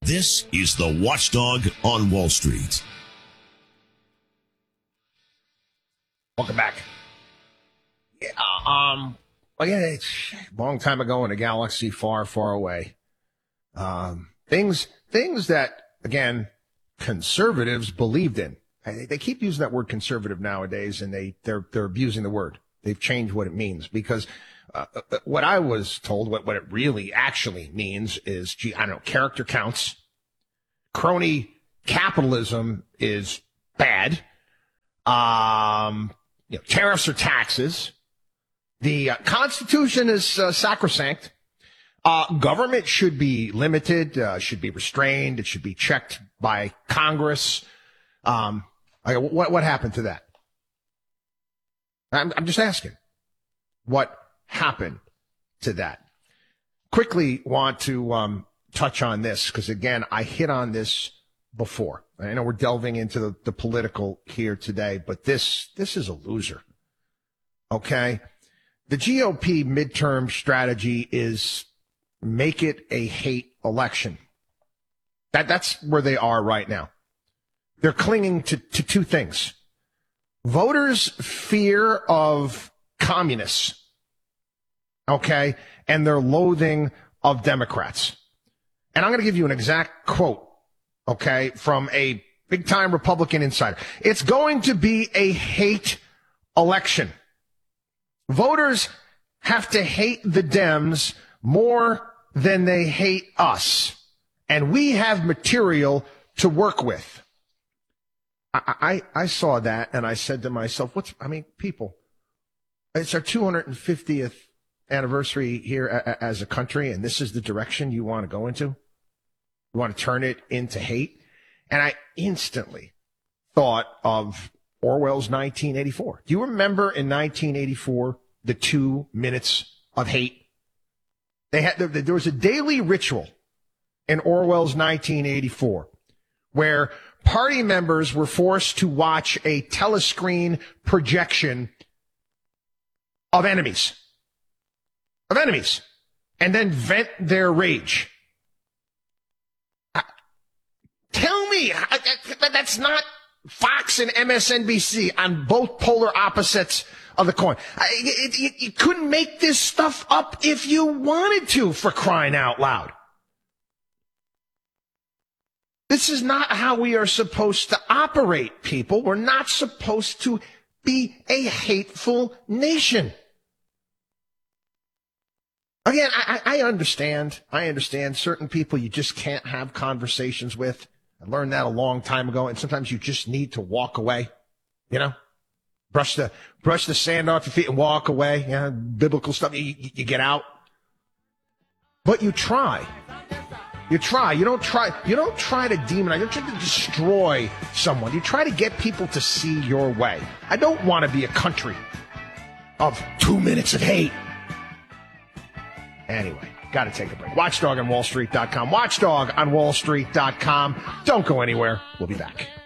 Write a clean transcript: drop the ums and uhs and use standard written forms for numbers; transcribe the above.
This is the Watchdog on Wall Street. Welcome back. It's a long time ago in a galaxy far, far away. Things that, again, conservatives believed in. They keep using that word conservative nowadays, and they're abusing the word. They've changed what it means because what I was told, what it really actually means is, character counts. Crony capitalism is bad. Tariffs or taxes. The Constitution is sacrosanct. Government should be limited, should be restrained. It should be checked by Congress. What happened to that? I'm just asking. What happened to that? Quickly want to touch on this because, again, I hit on this before. I know we're delving into the political here today, but this is a loser. Okay? The GOP midterm strategy is make it a hate election. That's where they are right now. They're clinging to two things. Voters' fear of communists, okay, and their loathing of Democrats. And I'm going to give you an exact quote, okay, from a big-time Republican insider. It's going to be a hate election. Voters have to hate the Dems more than they hate us. And we have material to work with. I saw that and I said to myself, people, it's our 250th anniversary here as a country, and this is the direction you want to go into? You want to turn it into hate? And I instantly thought of Orwell's 1984. Do you remember in 1984 the 2 minutes of hate? There was a daily ritual in Orwell's 1984 where party members were forced to watch a telescreen projection of enemies, and then vent their rage. Tell me, that's not Fox and MSNBC on both polar opposites of the coin. You couldn't make this stuff up if you wanted to, for crying out loud. This is not how we are supposed to operate, people. We're not supposed to be a hateful nation. Again, I understand certain people you just can't have conversations with. I learned that a long time ago, and sometimes you just need to walk away, brush the sand off your feet and walk away. Biblical stuff, you get out. But you try. You try. You don't try to demonize. You don't try to destroy someone. You try to get people to see your way. I don't want to be a country of 2 minutes of hate. Anyway, got to take a break. WatchdogOnWallStreet.com. WatchdogOnWallStreet.com. Don't go anywhere. We'll be back.